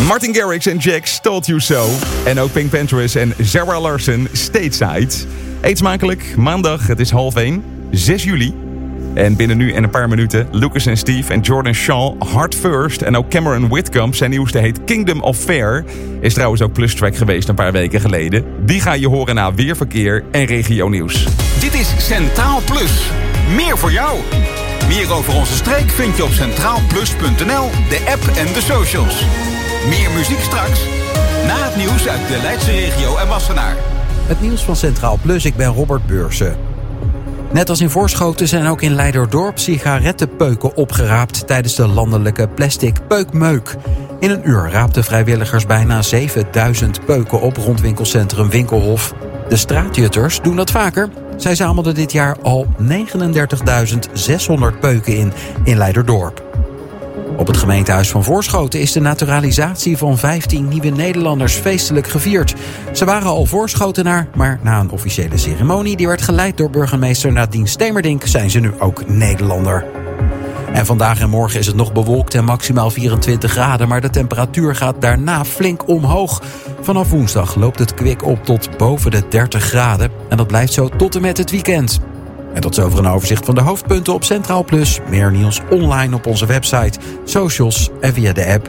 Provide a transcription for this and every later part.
Martin Garrix en Jax, Told You So. En ook Pink Panthers en Zara Larsson, Stateside. Eet smakelijk, maandag, het is 12:30, 6 juli. En binnen nu en een paar minuten Lucas en Steve en Jordan Shaw, Heart First. En ook Cameron Whitcomb, zijn nieuwste heet Kingdom of Fair. Is trouwens ook plustrack geweest een paar weken geleden. Die ga je horen na Weerverkeer en Regio Nieuws. Dit is Centraal Plus. Meer voor jou. Meer over onze streek vind je op centraalplus.nl, de app en de socials. Meer muziek straks, na het nieuws uit de Leidse regio en Wassenaar. Het nieuws van Centraal Plus, ik ben Robert Beursen. Net als in Voorschoten zijn ook in Leiderdorp sigarettenpeuken opgeraapt tijdens de landelijke plastic peukmeuk. In een uur raapten vrijwilligers bijna 7000 peuken op rond winkelcentrum Winkelhof. De straatjutters doen dat vaker. Zij zamelden dit jaar al 39.600 peuken in Leiderdorp. Op het gemeentehuis van Voorschoten is de naturalisatie van 15 nieuwe Nederlanders feestelijk gevierd. Ze waren al Voorschotenaar, maar na een officiële ceremonie die werd geleid door burgemeester Nadine Stemerdink zijn ze nu ook Nederlander. En vandaag en morgen is het nog bewolkt en maximaal 24 graden, maar de temperatuur gaat daarna flink omhoog. Vanaf woensdag loopt het kwik op tot boven de 30 graden en dat blijft zo tot en met het weekend. En tot zover een overzicht van de hoofdpunten op Centraal Plus. Meer nieuws online op onze website, socials en via de app.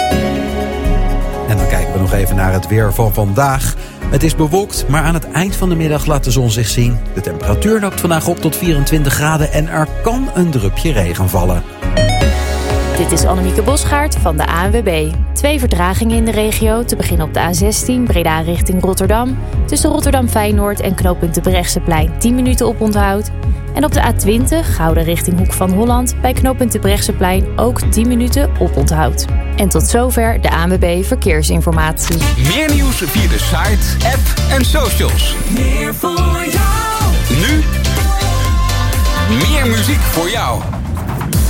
En dan kijken we nog even naar het weer van vandaag. Het is bewolkt, maar aan het eind van de middag laat de zon zich zien. De temperatuur loopt vandaag op tot 24 graden en er kan een drupje regen vallen. Dit is Annemieke Bosgaard van de ANWB. 2 vertragingen in de regio. Te beginnen op de A16 Breda richting Rotterdam. Tussen Rotterdam-Feyenoord en knooppunt de Brechtseplein 10 minuten oponthoud. En op de A20 Gouda richting Hoek van Holland. Bij knooppunt de Brechtseplein ook 10 minuten oponthoud. En tot zover de ANWB Verkeersinformatie. Meer nieuws via de site, app en socials. Meer voor jou. Nu meer muziek voor jou.